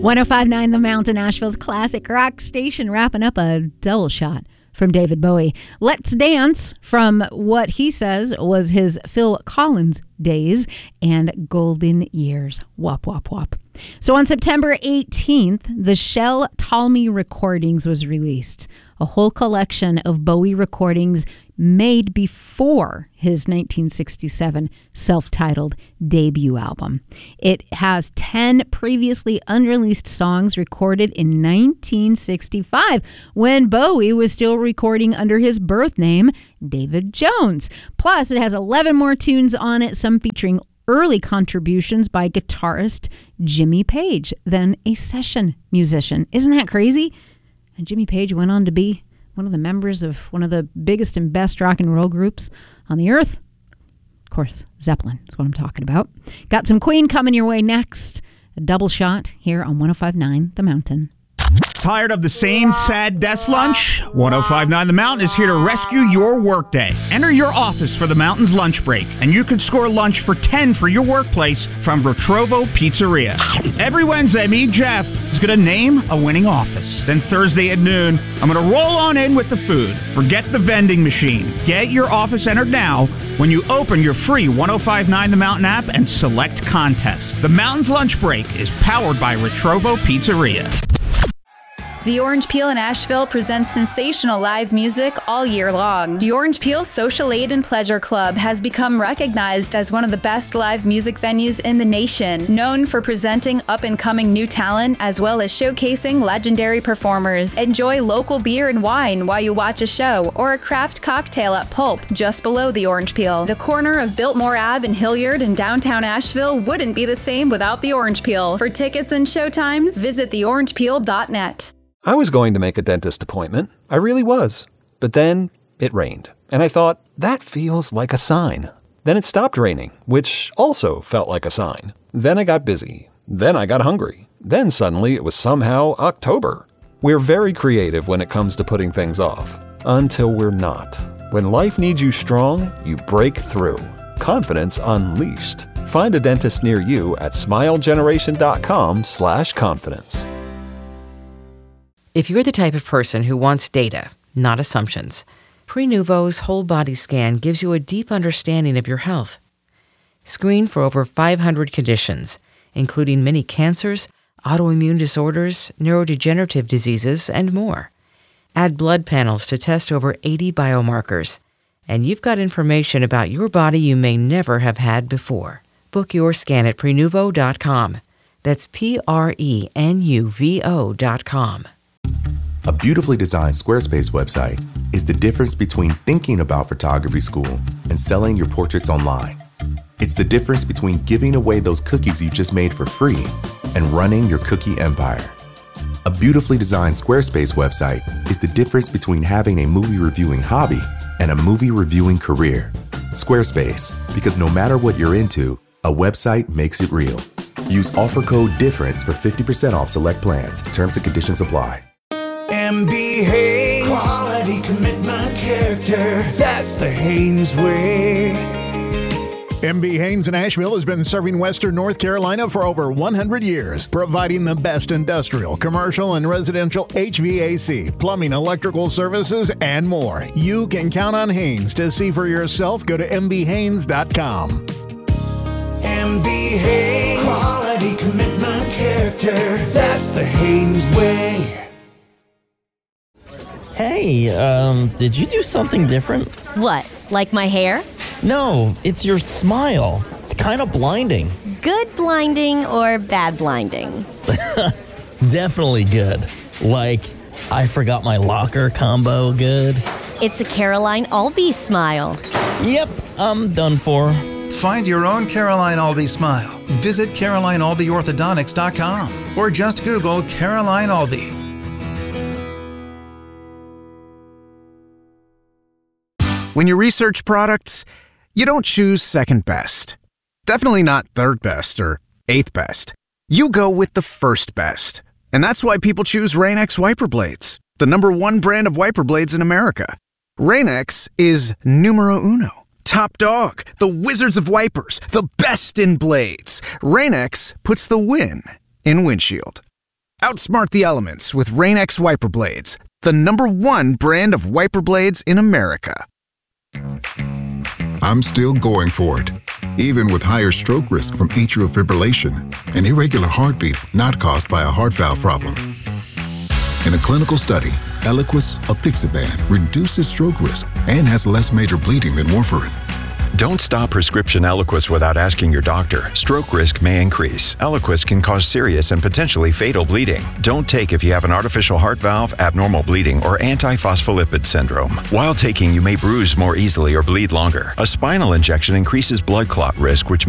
105.9 The Mountain, Asheville's classic rock station, wrapping up a double shot from David Bowie. Let's Dance from what he says was his Phil Collins days and golden years. Wop, wop, wop. So on September 18th, the Shel Talmy Recordings was released, a whole collection of Bowie recordings made before his 1967 self-titled debut album. It has 10 previously unreleased songs recorded in 1965 when Bowie was still recording under his birth name, David Jones. Plus, it has 11 more tunes on it, some featuring early contributions by guitarist Jimmy Page, then a session musician. Isn't that crazy? And Jimmy Page went on to be one of the members of one of the biggest and best rock and roll groups on the earth. Of course, Zeppelin is what I'm talking about. Got some Queen coming your way next. A double shot here on 105.9 The Mountain. Tired of the same sad desk lunch? 105.9 The Mountain is here to rescue your workday. Enter your office for the Mountain's lunch break, and you can score lunch for 10 for your workplace from Retrovo Pizzeria. Every Wednesday, me, Jeff, is going to name a winning office. Then Thursday at noon, I'm going to roll on in with the food. Forget the vending machine. Get your office entered now when you open your free 105.9 The Mountain app and select contests. The Mountain's lunch break is powered by Retrovo Pizzeria. The Orange Peel in Asheville presents sensational live music all year long. The Orange Peel Social Aid and Pleasure Club has become recognized as one of the best live music venues in the nation, known for presenting up-and-coming new talent as well as showcasing legendary performers. Enjoy local beer and wine while you watch a show, or a craft cocktail at Pulp, just below the Orange Peel. The corner of Biltmore Ave in Hilliard in downtown Asheville wouldn't be the same without the Orange Peel. For tickets and showtimes, visit theorangepeel.net. I was going to make a dentist appointment. I really was. But then it rained. And I thought, that feels like a sign. Then it stopped raining, which also felt like a sign. Then I got busy. Then I got hungry. Then suddenly it was somehow October. We're very creative when it comes to putting things off. Until we're not. When life needs you strong, you break through. Confidence unleashed. Find a dentist near you at smilegeneration.com/confidence. If you're the type of person who wants data, not assumptions, Prenuvo's whole body scan gives you a deep understanding of your health. Screen for over 500 conditions, including many cancers, autoimmune disorders, neurodegenerative diseases, and more. Add blood panels to test over 80 biomarkers, and you've got information about your body you may never have had before. Book your scan at Prenuvo.com. That's Prenuvo.com. A beautifully designed Squarespace website is the difference between thinking about photography school and selling your portraits online. It's the difference between giving away those cookies you just made for free and running your cookie empire. A beautifully designed Squarespace website is the difference between having a movie reviewing hobby and a movie reviewing career. Squarespace, because no matter what you're into, a website makes it real. Use offer code DIFFERENCE for 50% off select plans. Terms and conditions apply. MB Haynes, quality, commitment, character, that's the Haynes way. MB Haynes in Asheville has been serving Western North Carolina for over 100 years, providing the best industrial, commercial, and residential HVAC, plumbing, electrical services, and more. You can count on Haynes. To see for yourself, go to mbhaynes.com. MB Haynes, quality, commitment, character, that's the Haynes way. Hey, did you do something different? What, like my hair? No, it's your smile. It's kind of blinding. Good blinding or bad blinding? Definitely good. Like, I forgot my locker combo good. It's a Caroline Albee smile. Yep, I'm done for. Find your own Caroline Albee smile. Visit CarolineAlbeeOrthodontics.com or just Google Caroline Albee. When you research products, you don't choose second best. Definitely not third best or eighth best. You go with the first best. And that's why people choose Rain-X wiper blades, the #1 brand of wiper blades in America. Rain-X is numero uno. Top dog, the wizards of wipers, the best in blades. Rain-X puts the win in windshield. Outsmart the elements with Rain-X Wiper Blades, the #1 brand of wiper blades in America. I'm still going for it, even with higher stroke risk from atrial fibrillation, an irregular heartbeat not caused by a heart valve problem. In a clinical study, Eliquis apixaban reduces stroke risk and has less major bleeding than warfarin. Don't stop prescription Eliquis without asking your doctor. Stroke risk may increase. Eliquis can cause serious and potentially fatal bleeding. Don't take if you have an artificial heart valve, abnormal bleeding, or antiphospholipid syndrome. While taking, you may bruise more easily or bleed longer. A spinal injection increases blood clot risk, which